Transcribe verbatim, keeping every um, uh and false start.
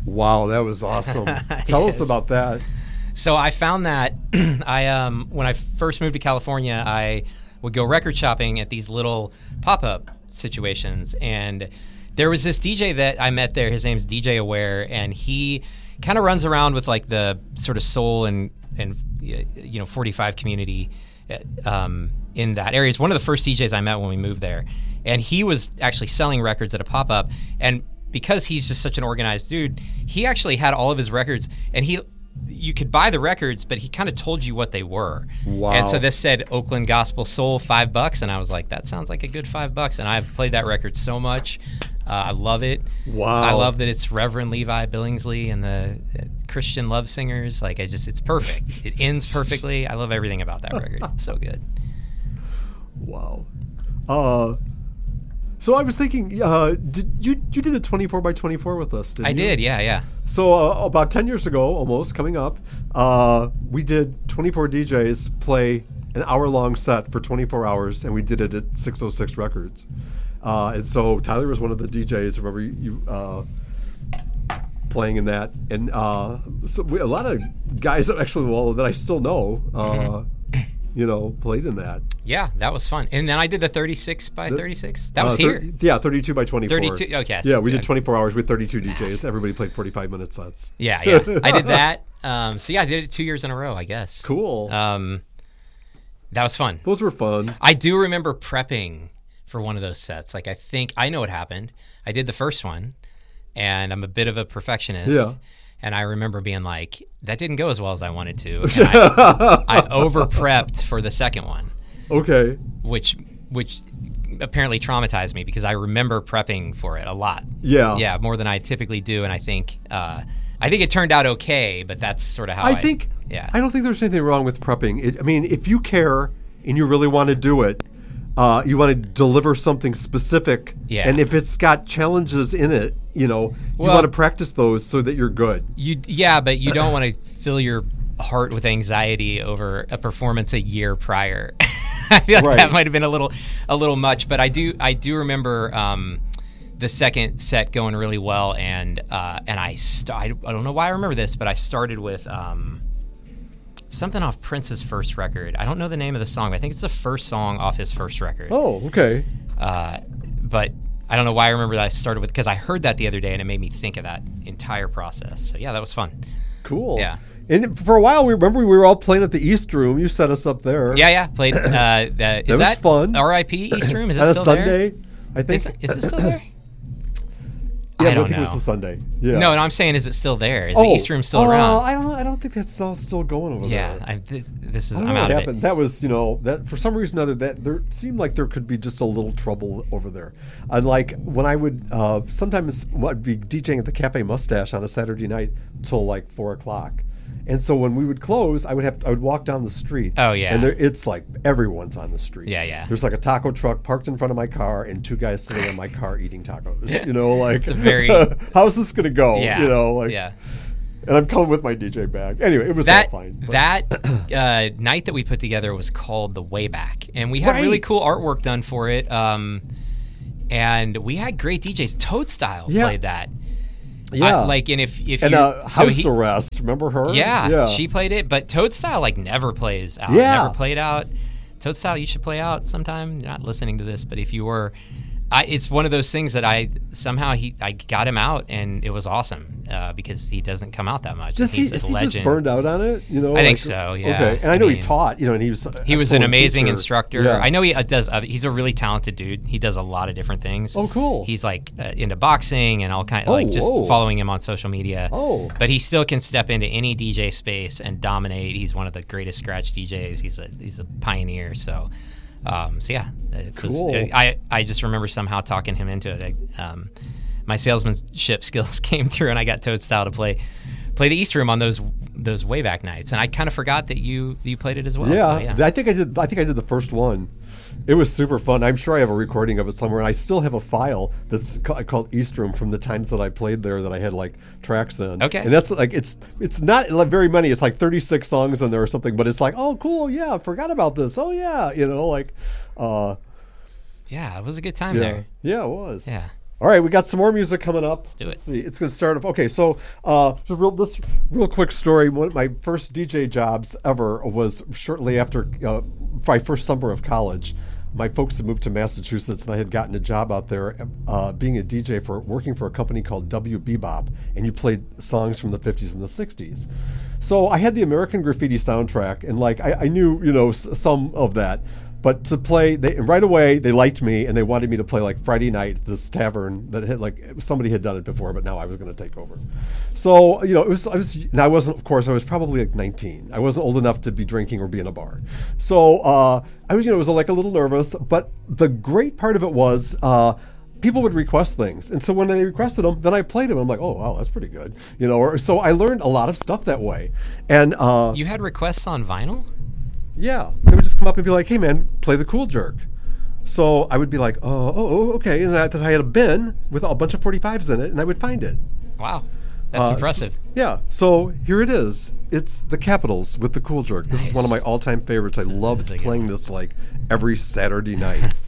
Wow, that was awesome. Tell Yes. us about that. So I found that I um when I first moved to California, I would go record shopping at these little pop-up situations, and there was this D J that I met there. His name's D J Aware, and he kind of runs around with like the sort of soul and and you know forty-five community um, in that area. He's one of the first D Js I met when we moved there, and he was actually selling records at a pop-up. And because he's just such an organized dude, he actually had all of his records, and he you could buy the records, but he kind of told you what they were. Wow. And so this said Oakland Gospel Soul, five bucks, and I was like, that sounds like a good five bucks. And I've played that record so much. Uh, I love it. Wow. I love that it's Reverend Levi Billingsley and the uh, Christian Love Singers. Like, I just, it's perfect. It ends perfectly. I love everything about that record. It's so good. Wow. Uh, so I was thinking, uh, did you you did the twenty-four by twenty-four with us, didn't I you? did, yeah, yeah. So uh, about ten years ago, almost coming up, uh, we did twenty-four D Js play an hour-long set for twenty-four hours, and we did it at six oh six Records. Uh, and so Tyler was one of the D Js. Remember you, you uh, playing in that, and uh, so we, a lot of guys that actually well that I still know, uh, Mm-hmm. you know, played in that. Yeah, that was fun. And then I did the thirty-six by thirty-six. That was Uh, here. thir- yeah, thirty-two by twenty-four. thirty-two, okay. Yeah, we did Yeah. twenty-four hours with thirty-two D Js. Everybody played forty-five minute sets. Yeah, yeah. I did that. Um, so yeah, I did it two years in a row, I guess. Cool. Um, that was fun. Those were fun. I do remember prepping for one of those sets. Like, I think I know what happened. I did the first one, and I'm a bit of a perfectionist. Yeah. And I remember being like, that didn't go as well as I wanted to. And I, I over prepped for the second one, Okay. which which apparently traumatized me because I remember prepping for it a lot. Yeah. Yeah, more than I typically do. And I think uh, I think it turned out okay, but that's sort of how I, I think. Yeah. I don't think there's anything wrong with prepping. It, I mean, if you care and you really want to do it, uh, you want to deliver something specific. Yeah. And if it's got challenges in it, you know, you Well- want to practice those so that you're good. You yeah, but you don't want to fill your heart with anxiety over a performance a year prior. I feel like Right. that might have been a little a little much, but I do I do remember um, the second set going really well, and uh, and I, st- I I don't know why I remember this, but I started with um, something off Prince's first record. I don't know the name of the song, but I think it's the first song off his first record. Oh, okay. Uh, but I don't know why I remember that I started with, because I heard that the other day and it made me think of that entire process. So yeah, that was fun. Cool. Yeah. And for a while, we remember we were all playing at the East Room. You set us up there. Yeah, yeah. Played. Uh, the, is was that fun. R I P East Room? Is it On a still Sunday, there? I think. Is, it, is it still there? Yeah, I don't think know. it was the Sunday. Yeah. No, no, I'm saying, is it still there? Is oh, the East Room still uh, around? I don't. I don't think that's all still going over Yeah, there. I, this, this is. I don't I'm know out what of happened. it. That was, you know, that for some reason or other, that there seemed like there could be just a little trouble over there. And like when I would uh, sometimes I'd be DJing at the Cafe Mustache on a Saturday night till like four o'clock. And so when we would close, I would have to, I would walk down the street. Oh, yeah. And there, it's like everyone's on the street. Yeah, yeah. There's like a taco truck parked in front of my car and two guys sitting in my car eating tacos. You know, like It's a very- how's this gonna go? Yeah. You know, like yeah. and I'm coming with my D J bag. Anyway, it was That all fine. but- that uh, night that we put together was called the Wayback, and we had Right. really cool artwork done for it. Um, and we had great D Js. Toadstyle Yeah. played that. Yeah. I- like, and if if and you uh, so House he- Arrest, remember her? Yeah, yeah. she played it, but Toadstyle like never plays out. Yeah. Never played out. Toadstyle, you should play out sometime. You're not listening to this, but if you were, I, it's one of those things that I somehow he I got him out, and it was awesome uh, because he doesn't come out that much. Just he, He's is a he legend. just burned out on it? You know, I think like- so, yeah. Okay, and I I know he mean, taught. You know, and he was He was an excellent amazing teacher. instructor. Yeah. I know he uh, does. Other, he's a really talented dude. He does a lot of different things. Oh, cool. He's like uh, into boxing and all kind. Oh, like just whoa. following him on social media. Oh. but he still can step into any D J space and dominate. He's one of the greatest scratch D Js. He's a he's a pioneer. So, um, so yeah, it was- Cool. I I just remember somehow talking him into it. I, um, my salesmanship skills came through, and I got Toadstyle to play. Play the East Room on those those Wayback nights, and I kind of forgot that you you played it as well. Yeah, so, yeah. I think I did. I think I did the first one. It was super fun. I'm sure I have a recording of it somewhere, and I still have a file that's ca- called East Room from the times that I played there that I had like tracks in. Okay. and that's like it's it's not like very many. It's like thirty-six songs in there or something, but it's like, oh, cool, yeah, I forgot about this. Oh yeah, you know, like, uh, Yeah, it was a good time yeah, there. yeah, it was. Yeah. All right, we got some more music coming up. Let's do it. Let's see, it's going to start off. Okay, so uh, just real, this real quick story. One of my first D J jobs ever was shortly after uh, my first summer of college. My folks had moved to Massachusetts, and I had gotten a job out there uh, being a D J for working for a company called W Bebop, and you played songs from the fifties and the sixties. So I had the American Graffiti soundtrack, and like I, I knew, you know, s- some of that. But to play, they right away they liked me and they wanted me to play like Friday night at this tavern that had like somebody had done it before, but now I was going to take over. So you know, it was I was and I wasn't, of course, I was probably like nineteen. I wasn't old enough to be drinking or be in a bar. So uh, I was, you know, was like a little nervous. But the great part of it was. Uh, People would request things, and so when they requested them, then I played them. I'm like, oh wow, that's pretty good, you know. Or, so I learned a lot of stuff that way. And uh, You had requests on vinyl? yeah, they would just come up and be like, hey man, play the Cool Jerk. So I would be like, oh, oh, okay. And I, I had a bin with a bunch of forty-fives in it, and I would find it. Wow. That's Uh, impressive. So, yeah. So here it is. It's the Capitals with the Cool Jerk. This is one of my Nice. all-time favorites. I loved is a good playing one. this like every Saturday night.